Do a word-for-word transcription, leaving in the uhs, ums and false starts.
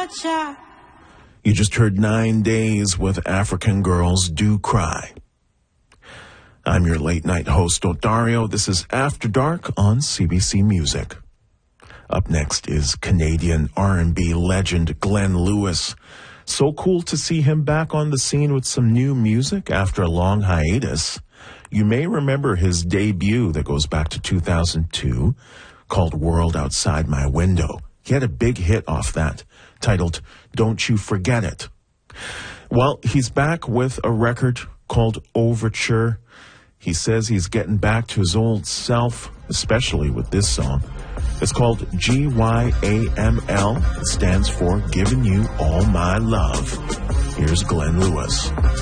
cha-cha. You just heard Nine Days with African Girls Do Cry. I'm your late-night host, Odario. This is After Dark on C B C Music. Up next is Canadian R and B legend Glenn Lewis. So cool to see him back on the scene with some new music after a long hiatus. You may remember his debut that goes back to two thousand two, called World Outside My Window. He had a big hit off that, titled Don't You Forget It. Well, he's back with a record called Overture. He says he's getting back to his old self, especially with this song. It's called G Y A M L. It stands for Giving You All My Love. Here's Glenn Lewis.